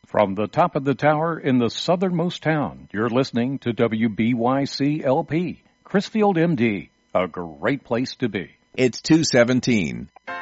From the top of the tower in the southernmost town, you're listening to WBYC-LP, Chrisfield, MD, a great place to be. It's 2:17.